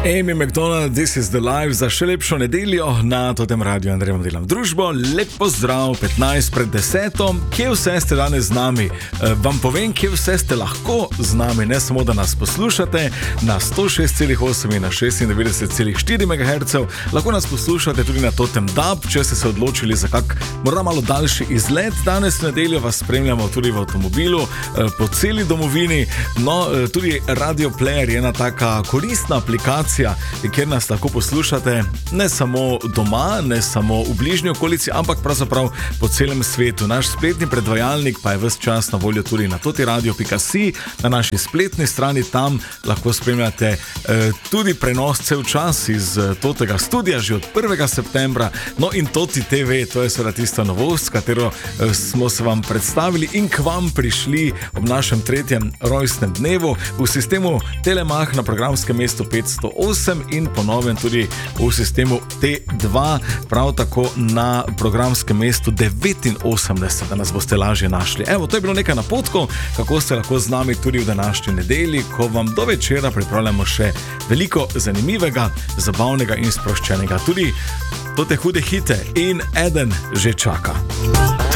Amy McDonald, This is the Life za še lepšo nedeljo na tem radiju Andrejem delam družbo. Lep pozdrav, 15 pred 10. Kje vse ste danes z nami? Vam povem, kje vse ste lahko z nami, ne samo da nas poslušate na 106,8 in na 96,4 MHz. Lahko nas poslušate tudi na Totem DAB, če ste se odločili za kak morda malo daljši izlet. Danes v nedeljo vas spremljamo tudi v avtomobilu, po celi domovini. No, tudi Radio Player je ena taka koristna aplikacija, kjer nas lahko poslušate ne samo doma, ne samo v bližnji okolici, ampak pravzaprav po celem svetu. Naš spletni predvajalnik pa je ves čas na voljo tudi na totiradio.si, na naši spletni strani. Tam lahko spremljate tudi prenos cel čas iz totega studija že od 1. septembra. No in Toti TV, to je seveda tista novost, katero smo se vam predstavili in k vam prišli ob našem 3. rojstnem dnevu v sistemu Telemach na programskem mestu 508 in ponovem tudi v sistemu T2, prav tako na programskem mestu 89, da nas boste lažje našli. Evo, to je bilo nekaj napotkov, kako ste lahko z nami tudi v današnji nedelji, ko vam do večera pripravljamo še veliko zanimivega, zabavnega in sproščenega. Tudi tote hude hite in eden že čaka.